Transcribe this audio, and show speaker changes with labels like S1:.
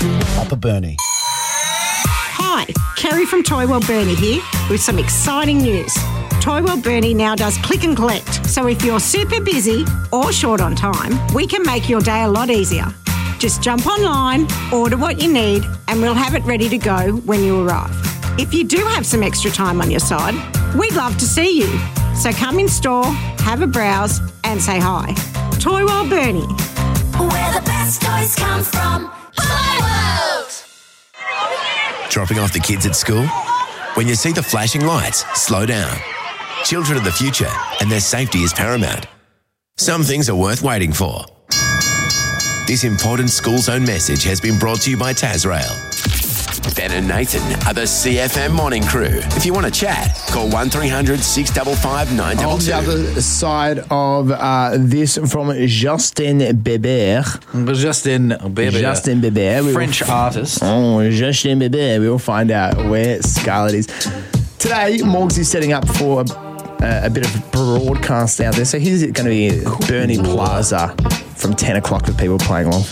S1: Upper Burnie.
S2: Hi, Kerry from Toy World Burnie here with some exciting news. Toy World Burnie now does click and collect, so if you're super busy or short on time, we can make your day a lot easier. Just jump online, order what you need, and we'll have it ready to go when you arrive. If you do have some extra time on your side, we'd love to see you. So come in store, have a browse, and say hi. Toy World Burnie.
S3: Where the best toys come from. Toy World!
S4: Dropping off the kids at school? When you see the flashing lights, slow down. Children are the future, and their safety is paramount. Some things are worth waiting for. This important school zone message has been brought to you by Tasrail. Ben and Nathan are the CFM morning crew. If you want to chat, call 1300 655 922.
S5: On the other side of this from Justin Bieber.
S6: Justin Bieber. French artist.
S5: Oh, Justin Bieber. We'll find out where Scarlett is. Today, Morgs is setting up for a bit of broadcast out there. So here's going to be Burnie Plaza from 10 o'clock with people playing along for